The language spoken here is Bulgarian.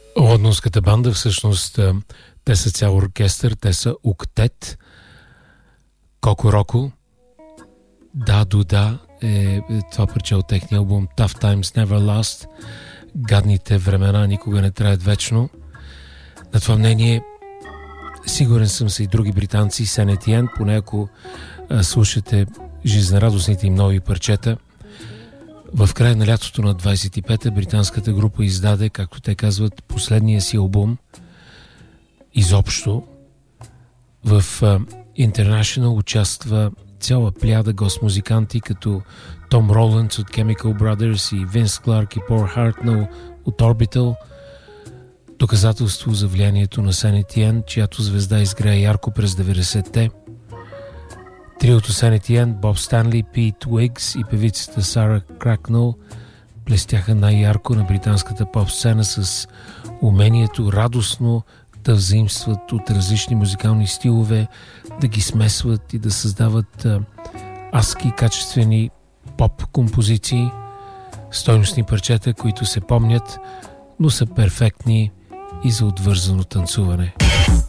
Лондонската банда, всъщност те са цял оркестър, те са октет. Коко Роко, Да Дуда е това парче от техния албум Tough Times Never Last. Гадните времена никога не траят вечно. На това мнение сигурен съм са и други британци, Сен Етиен, поне ако слушате жизнерадостните им нови парчета. В края на лятото на 25-та британската група издаде, както те казват, последния си албум изобщо. В International участва цяла пляда гост-музиканти, като Том Роландс от Chemical Brothers и Винс Кларк и Пол Хартнел от Orbital. Доказателство за влиянието на Сен Етиен, чиято звезда изгря ярко през 90-те. Триото Сен Етиен, Боб Станли, Пит Уигс и певицата Сара Кракнел блестяха най-ярко на британската поп-сцена с умението радостно да взаимстват от различни музикални стилове, да ги смесват и да създават адски качествени поп-композиции, стойностни парчета, които се помнят, но са перфектни и за отвързано танцуване.